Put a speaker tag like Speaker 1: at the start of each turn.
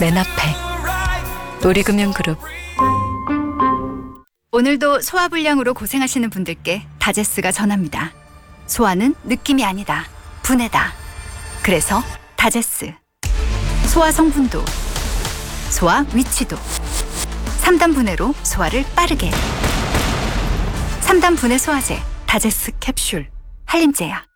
Speaker 1: 맨 앞에 우리금융그룹.
Speaker 2: 오늘도 소화불량으로 고생하시는 분들께 다제스가 전합니다. 소화는 느낌이 아니다. 분해다. 그래서 다제스. 소화 성분도, 소화 위치도 3단 분해로 소화를 빠르게. 3단 분해 소화제 다제스 캡슐 한림제약.